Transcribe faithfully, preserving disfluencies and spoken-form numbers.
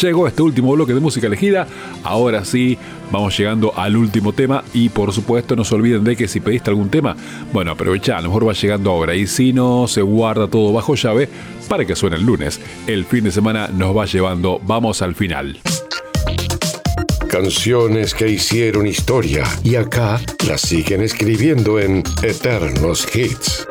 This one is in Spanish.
llegó este último bloque de música elegida. Ahora sí, vamos llegando al último tema y por supuesto no se olviden de que si pediste algún tema, bueno, aprovechá, a lo mejor va llegando ahora y si no, se guarda todo bajo llave para que suene el lunes. El fin de semana nos va llevando, vamos al final. Canciones que hicieron historia y acá las siguen escribiendo en Eternos Hits.